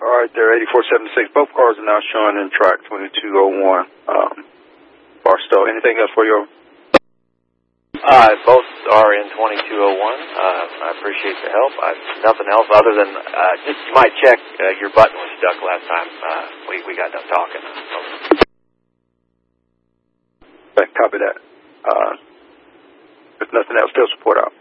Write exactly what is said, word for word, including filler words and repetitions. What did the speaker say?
All right, there, eighty-four seventy-six. Both cars are now showing in track twenty-two oh one. Um, Barstow, anything else for you? Uh, both are in twenty-two oh one. Uh, I appreciate the help. I, nothing else other than uh, just you might check uh, your button was stuck last time uh, we, we got done talking. Okay, copy that. Uh, if nothing else, still support out.